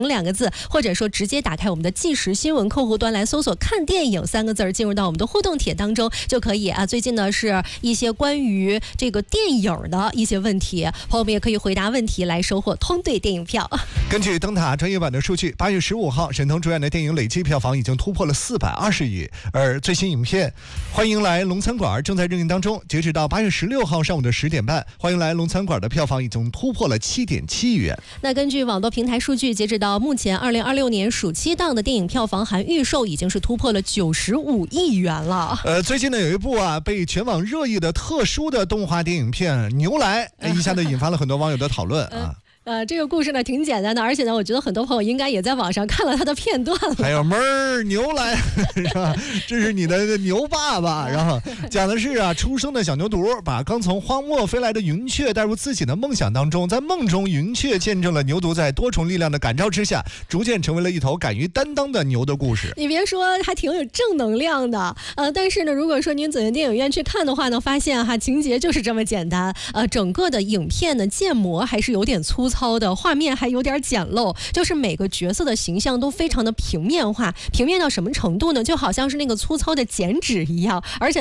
2个字，或者说直接打开我们的即时新闻客户端来搜索看电影3个字，进入到我们的互动帖当中就可以啊。最近呢是一些关于这个电影的一些问题，朋友们也可以回答问题来收获通兑电影票。 根据灯塔专业版的数据，8月15号沈腾主演的电影累计票房已经突破了420亿，而最新影片欢迎来龙餐馆正在热映当中，截止到8月16号上午的10点半，欢迎来龙餐馆的票房已经突破了7.7亿元。 那根据网络平台数据，截止到目前2026年暑期档的电影票房含预售已经是突破了95亿元了。 最近呢有一部被全网热议的特殊的动画电影片《牛来》，一下子引发了很多网友的讨论啊。 这个故事呢挺简单的，而且呢，我觉得很多朋友应该也在网上看了他的片段了。 还有妹儿牛来，是吧？这是你的牛爸爸。然后讲的是出生的小牛犊把刚从荒漠飞来的云雀带入自己的梦想当中，在梦中云雀见证了牛犊在多重力量的感召之下，逐渐成为了一头敢于担当的牛的故事。 你别说，还挺有正能量的。但是呢，如果说您走进电影院去看的话呢，发现情节就是这么简单。整个的影片呢，建模还是有点粗糙的，画面还有点简陋，就是每个角色的形象都非常的平面化，平面到什么程度呢？就好像是那个粗糙的剪纸一样，而且